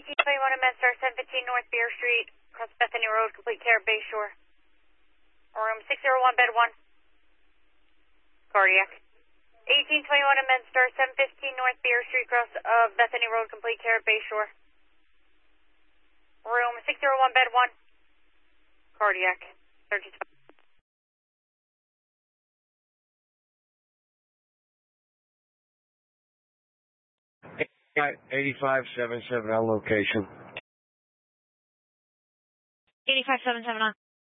1821 MedStar 715 North Beer Street, across Bethany Road, complete care of Bayshore. Room 601, bed 1. Cardiac. 1821 MedStar 715 North Beer Street, across Bethany Road, complete care of Bayshore. Room 601, bed 1. Cardiac. 32. 8577 on location. 8577 on.